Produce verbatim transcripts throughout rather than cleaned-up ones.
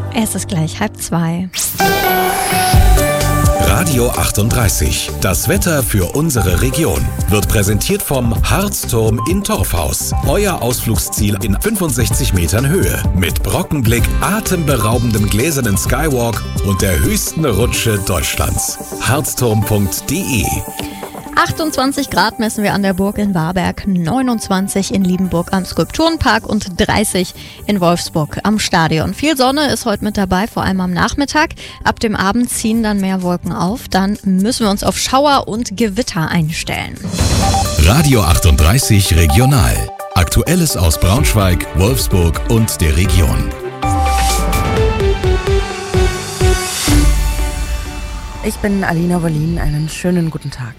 Es ist gleich halb zwei. Radio achtunddreißig. Das Wetter für unsere Region wird präsentiert vom Harzturm in Torfhaus. Euer Ausflugsziel in fünfundsechzig Metern Höhe. Mit Brockenblick, atemberaubendem gläsernen Skywalk und der höchsten Rutsche Deutschlands. harzturm punkt de. achtundzwanzig Grad messen wir an der Burg in Warberg, neunundzwanzig in Liebenburg am Skulpturenpark und dreißig in Wolfsburg am Stadion. Viel Sonne ist heute mit dabei, vor allem am Nachmittag. Ab dem Abend ziehen dann mehr Wolken auf. Dann müssen wir uns auf Schauer und Gewitter einstellen. Radio achtunddreißig Regional. Aktuelles aus Braunschweig, Wolfsburg und der Region. Ich bin Alina Wollin. Einen schönen guten Tag.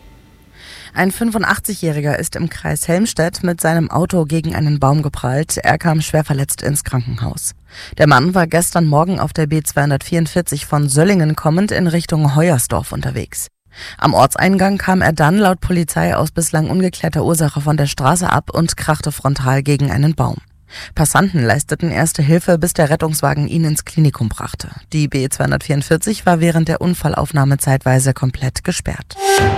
Ein fünfundachtzigjähriger ist im Kreis Helmstedt mit seinem Auto gegen einen Baum geprallt. Er kam schwer verletzt ins Krankenhaus. Der Mann war gestern Morgen auf der B zweihundertvierundvierzig von Söllingen kommend in Richtung Heuersdorf unterwegs. Am Ortseingang kam er dann laut Polizei aus bislang ungeklärter Ursache von der Straße ab und krachte frontal gegen einen Baum. Passanten leisteten erste Hilfe, bis der Rettungswagen ihn ins Klinikum brachte. Die B zweihundertvierundvierzig war während der Unfallaufnahme zeitweise komplett gesperrt.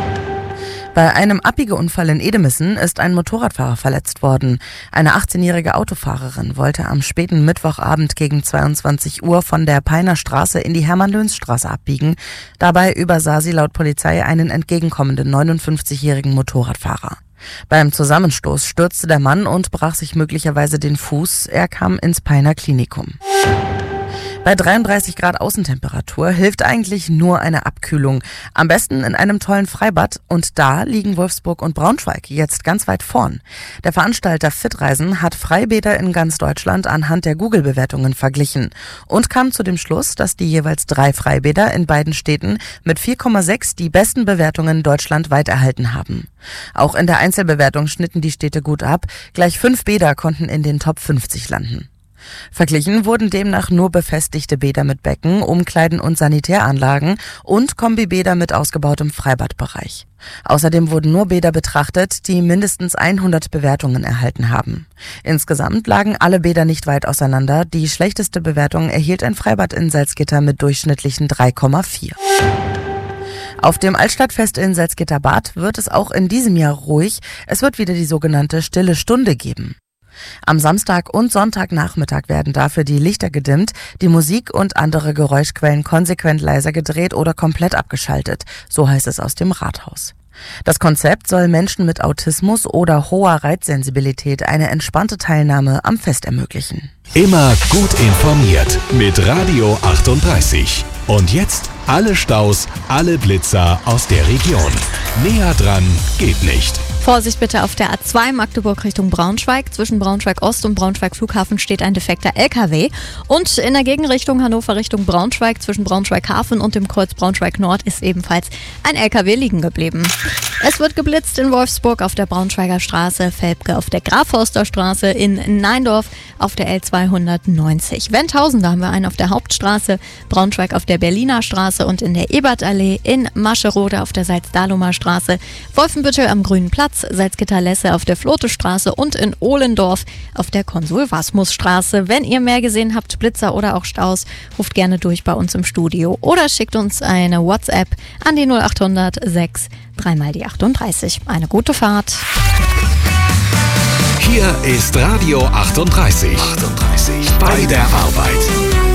Bei einem Abbiegeunfall in Edemissen ist ein Motorradfahrer verletzt worden. Eine achtzehnjährige Autofahrerin wollte am späten Mittwochabend gegen zweiundzwanzig Uhr von der Peiner Straße in die Hermann-Löns-Straße abbiegen. Dabei übersah sie laut Polizei einen entgegenkommenden neunundfünfzigjährigen Motorradfahrer. Beim Zusammenstoß stürzte der Mann und brach sich möglicherweise den Fuß. Er kam ins Peiner Klinikum. Bei dreiunddreißig Grad Außentemperatur hilft eigentlich nur eine Abkühlung. Am besten in einem tollen Freibad. Und da liegen Wolfsburg und Braunschweig jetzt ganz weit vorn. Der Veranstalter Fitreisen hat Freibäder in ganz Deutschland anhand der Google-Bewertungen verglichen und kam zu dem Schluss, dass die jeweils drei Freibäder in beiden Städten mit vier Komma sechs die besten Bewertungen deutschlandweit erhalten haben. Auch in der Einzelbewertung schnitten die Städte gut ab. Gleich fünf Bäder konnten in den Top fünfzig landen. Verglichen wurden demnach nur befestigte Bäder mit Becken, Umkleiden und Sanitäranlagen und Kombibäder mit ausgebautem Freibadbereich. Außerdem wurden nur Bäder betrachtet, die mindestens hundert Bewertungen erhalten haben. Insgesamt lagen alle Bäder nicht weit auseinander. Die schlechteste Bewertung erhielt ein Freibad in Salzgitter mit durchschnittlichen drei Komma vier. Auf dem Altstadtfest in Salzgitter-Bad wird es auch in diesem Jahr ruhig. Es wird wieder die sogenannte Stille Stunde geben. Am Samstag und Sonntagnachmittag werden dafür die Lichter gedimmt, die Musik und andere Geräuschquellen konsequent leiser gedreht oder komplett abgeschaltet, so heißt es aus dem Rathaus. Das Konzept soll Menschen mit Autismus oder hoher Reizsensibilität eine entspannte Teilnahme am Fest ermöglichen. Immer gut informiert mit Radio achtunddreißig. Und jetzt alle Staus, alle Blitzer aus der Region. Näher dran geht nicht. Vorsicht bitte auf der A zwei Magdeburg Richtung Braunschweig. Zwischen Braunschweig Ost und Braunschweig Flughafen steht ein defekter L K W. Und in der Gegenrichtung Hannover Richtung Braunschweig zwischen Braunschweig Hafen und dem Kreuz Braunschweig Nord ist ebenfalls ein L K W liegen geblieben. Es wird geblitzt in Wolfsburg auf der Braunschweiger Straße, Velpke auf der Grafhorster Straße, in Neindorf auf der L zweihundertneunzig. Wendhausen, da haben wir einen auf der Hauptstraße, Braunschweig auf der Berliner Straße und in der Ebertallee, in Mascherode auf der Salzdahlumer Straße, Wolfenbüttel am Grünen Platz, Salzgitter-Lesse auf der Flotestraße und in Ohlendorf auf der Konsul-Wasmus-Straße. Wenn ihr mehr gesehen habt, Blitzer oder auch Staus, ruft gerne durch bei uns im Studio oder schickt uns eine WhatsApp an die null achthundert sechs dreimal die achtunddreißig. Eine gute Fahrt. Hier ist Radio achtunddreißig. achtunddreißig bei der Arbeit.